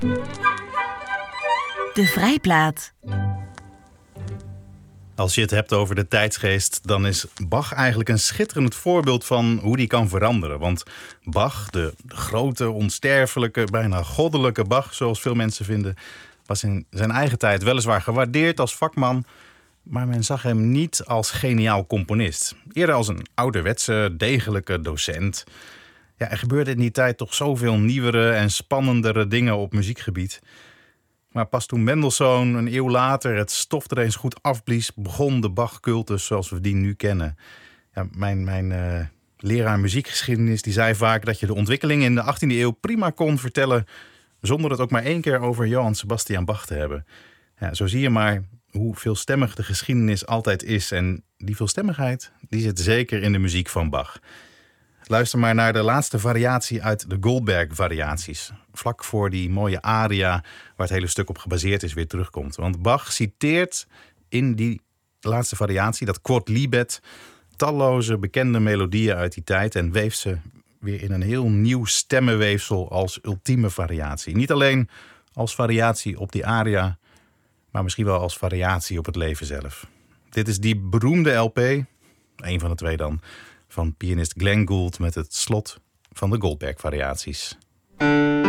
De Vrijplaat. Als je het hebt over de tijdsgeest, dan is Bach eigenlijk een schitterend voorbeeld van hoe die kan veranderen. Want Bach, de grote, onsterfelijke, bijna goddelijke Bach, zoals veel mensen vinden, was in zijn eigen tijd weliswaar gewaardeerd als vakman, maar men zag hem niet als geniaal componist. Eerder als een ouderwetse, degelijke docent. Ja, er gebeurde in die tijd toch zoveel nieuwere en spannendere dingen op muziekgebied. Maar pas toen Mendelssohn een eeuw later het stof er eens goed afblies, begon de Bach-cultus zoals we die nu kennen. Ja, mijn leraar muziekgeschiedenis die zei vaak dat je de ontwikkeling in de 18e eeuw prima kon vertellen zonder het ook maar één keer over Johann Sebastian Bach te hebben. Ja, zo zie je maar hoe veelstemmig de geschiedenis altijd is. En die veelstemmigheid die zit zeker in de muziek van Bach. Luister maar naar de laatste variatie uit de Goldberg-variaties. Vlak voor die mooie aria waar het hele stuk op gebaseerd is weer terugkomt. Want Bach citeert in die laatste variatie, dat Quodlibet, talloze bekende melodieën uit die tijd en weeft ze weer in een heel nieuw stemmenweefsel als ultieme variatie. Niet alleen als variatie op die aria, maar misschien wel als variatie op het leven zelf. Dit is die beroemde LP, een van de twee dan, van pianist Glenn Gould met het slot van de Goldberg-variaties.